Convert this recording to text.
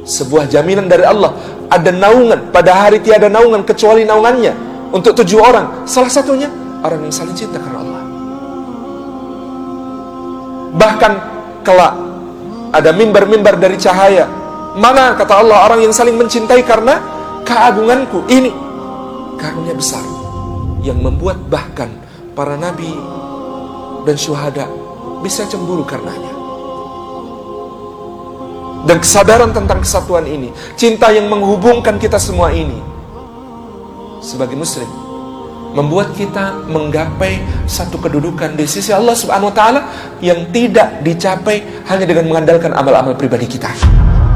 sebuah jaminan dari Allah. Ada naungan, pada hari tiada naungan kecuali naungannya, untuk 7 orang. Salah satunya orang yang saling cinta karena Allah. Bahkan kelak ada mimbar-mimbar dari cahaya. Mana, kata Allah, orang yang saling mencintai karena keagunganku. Ini karunia besar yang membuat bahkan para nabi dan syuhada bisa cemburu karenanya. Dan kesadaran tentang kesatuan ini, cinta yang menghubungkan kita semua ini sebagai muslim, membuat kita menggapai satu kedudukan di sisi Allah Subhanahu wa taala yang tidak dicapai hanya dengan mengandalkan amal-amal pribadi kita.